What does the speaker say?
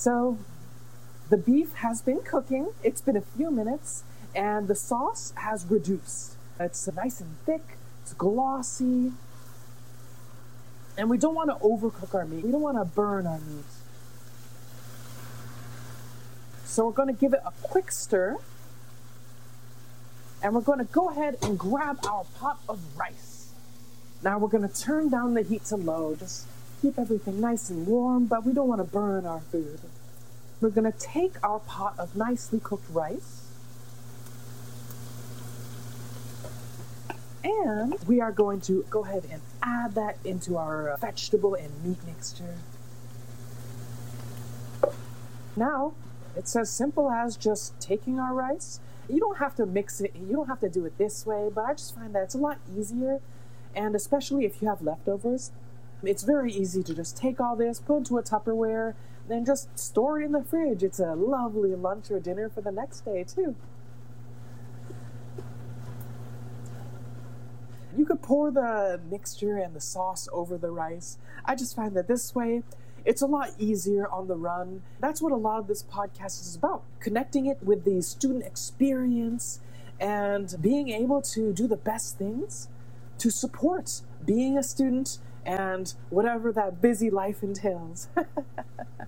So the beef has been cooking. It's been a few minutes, and the sauce has reduced. It's nice and thick. It's glossy. And we don't want to overcook our meat. We don't want to burn our meat. So we're going to give it a quick stir. And we're going to go ahead and grab our pot of rice. Now we're going to turn down the heat to low. Just keep everything nice and warm, but we don't want to burn our food. We're going to take our pot of nicely cooked rice. And we are going to go ahead and add that into our vegetable and meat mixture. Now, it's as simple as just taking our rice. You don't have to mix it, you don't have to do it this way, but I just find that it's a lot easier. And especially if you have leftovers, it's very easy to just take all this, put it into a Tupperware, then just store it in the fridge. It's a lovely lunch or dinner for the next day, too. You could pour the mixture and the sauce over the rice. I just find that this way, it's a lot easier on the run. That's what a lot of this podcast is about, connecting it with the student experience and being able to do the best things to support being a student and whatever that busy life entails.